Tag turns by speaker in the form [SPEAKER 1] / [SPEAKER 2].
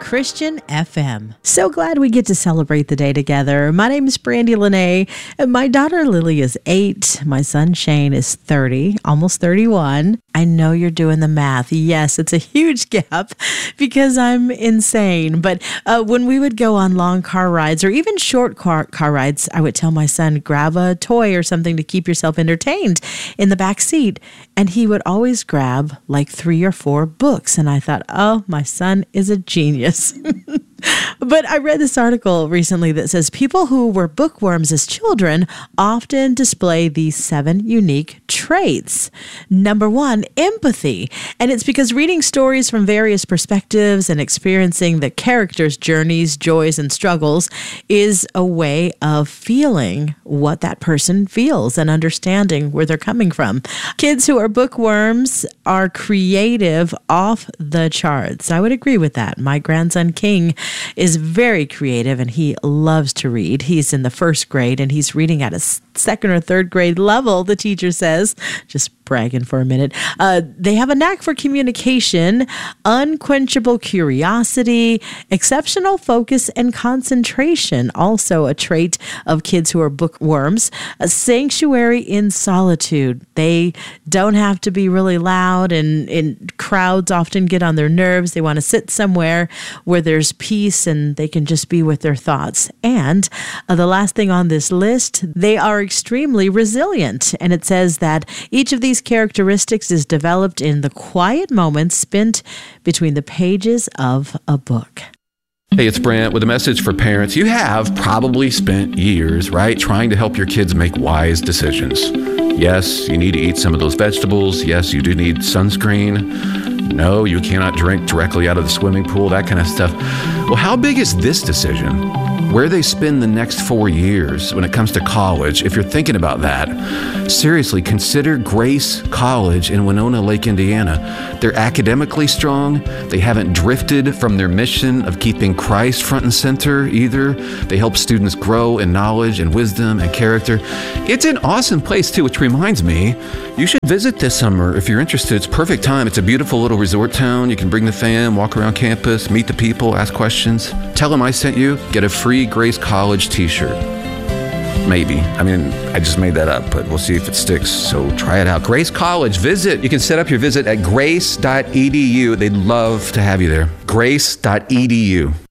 [SPEAKER 1] Christian FM. So glad we get to celebrate the day together. My name is Brandy Lene, and my daughter Lily is 8. My son Shane is 30, almost 31. I know you're doing the math. Yes, it's a huge gap because I'm insane. But when we would go on long car rides or even short car rides, I would tell my son, grab a toy or something to keep yourself entertained in the back seat. And he would always grab like 3 or 4 books. And I thought, oh, my son is a genius. But I read this article recently that says people who were bookworms as children often display these 7 unique traits. Number 1, empathy. And it's because reading stories from various perspectives and experiencing the characters' journeys, joys, and struggles is a way of feeling what that person feels and understanding where they're coming from. Kids who are bookworms are creative off the charts. I would agree with that. My grandson King is very creative and he loves to read. He's in the 1st grade and he's reading at a 2nd or 3rd grade level, the teacher says. Just bragging for a minute. They have a knack for communication, unquenchable curiosity, exceptional focus, and concentration. Also a trait of kids who are bookworms. A sanctuary in solitude. They don't have to be really loud, and crowds often get on their nerves. They want to sit somewhere where there's peace and they can just be with their thoughts. And the last thing on this list, they are extremely resilient. And it says that each of these characteristics is developed in the quiet moments spent between the pages of a book.
[SPEAKER 2] Hey, it's Brant with a message for parents. You have probably spent years, right, trying to help your kids make wise decisions. Yes, you need to eat some of those vegetables. Yes, you do need sunscreen. No, you cannot drink directly out of the swimming pool, that kind of stuff. Well, how big is this decision? Where they spend the next 4 years when it comes to college, if you're thinking about that, seriously, consider Grace College in Winona Lake, Indiana. They're academically strong. They haven't drifted from their mission of keeping Christ front and center either. They help students grow in knowledge and wisdom and character. It's an awesome place too, which reminds me, you should visit this summer if you're interested. It's perfect time. It's a beautiful little resort town. You can bring the fam, walk around campus, meet the people, ask questions. Tell them I sent you. Get a free Grace College t-shirt. Maybe. I mean, I just made that up, but we'll see if it sticks. So try it out. Grace College, visit. You can set up your visit at grace.edu. They'd love to have you there. Grace.edu.